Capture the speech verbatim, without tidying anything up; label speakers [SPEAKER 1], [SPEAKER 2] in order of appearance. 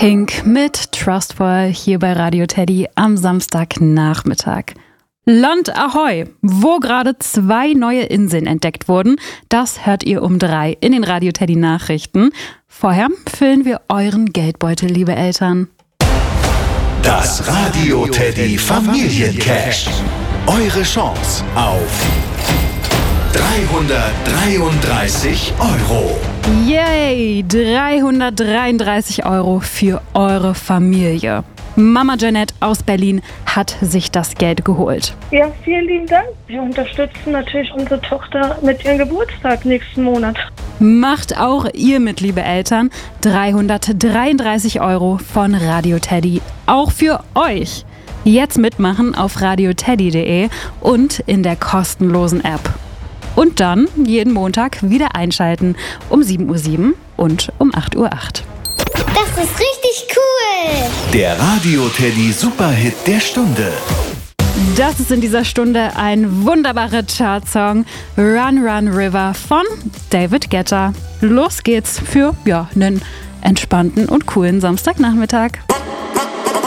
[SPEAKER 1] Pink mit Trustful hier bei Radio Teddy am Samstagnachmittag. Land Ahoi, wo gerade zwei neue Inseln entdeckt wurden, das hört ihr um drei in den Radio Teddy Nachrichten. Vorher füllen wir euren Geldbeutel, liebe Eltern.
[SPEAKER 2] Das Radio Teddy Familiencash. Eure Chance auf dreihundertdreiunddreißig Euro.
[SPEAKER 1] Yay, dreihundertdreiunddreißig Euro für eure Familie. Mama Janette aus Berlin hat sich das Geld geholt.
[SPEAKER 3] Ja, vielen lieben Dank. Wir unterstützen natürlich unsere Tochter mit ihrem Geburtstag nächsten Monat.
[SPEAKER 1] Macht auch ihr mit, liebe Eltern. dreihundertdreiunddreißig Euro von Radio Teddy. Auch für euch. Jetzt mitmachen auf radioteddy punkt de und in der kostenlosen App. Und dann jeden Montag wieder einschalten um sieben Uhr sieben und um acht Uhr acht.
[SPEAKER 4] Das ist richtig cool!
[SPEAKER 2] Der Radio Teddy Superhit der Stunde.
[SPEAKER 1] Das ist in dieser Stunde ein wunderbarer Chartsong, Run Run River von David Guetta. Los geht's für ja, einen entspannten und coolen Samstagnachmittag.